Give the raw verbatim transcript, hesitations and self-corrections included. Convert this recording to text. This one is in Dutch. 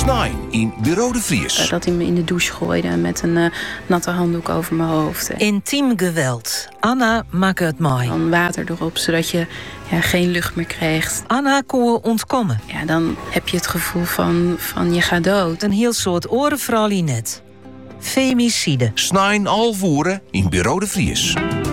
Snijn in Bureau de Vries. Dat hij me in de douche gooide met een uh, natte handdoek over mijn hoofd. Intiem geweld. Anna maakte het mooi. Dan water erop, zodat je ja, geen lucht meer krijgt. Anna kon ontkomen. Ja, dan heb je het gevoel van, van je gaat dood. Een heel soort orenvrouwlie net. Femicide. Snijn al voeren in Bureau de Vries.